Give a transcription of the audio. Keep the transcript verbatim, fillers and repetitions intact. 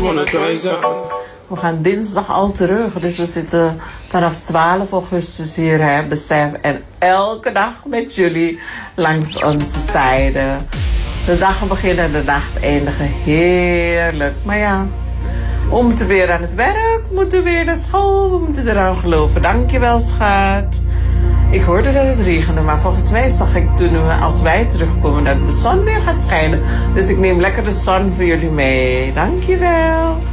We gaan dinsdag al terug. Dus we zitten vanaf twaalf augustus hier, hè, besef. En elke dag met jullie langs onze zijde. De dagen beginnen, de nacht eindigen. Heerlijk. Maar ja, we moeten weer aan het werk. We moeten weer naar school. We moeten eraan geloven. Dankjewel, schat. Ik hoorde dat het regende, maar volgens mij zag ik toen we, als wij terugkomen, dat de zon weer gaat schijnen. Dus ik neem lekker de zon voor jullie mee. Dankjewel.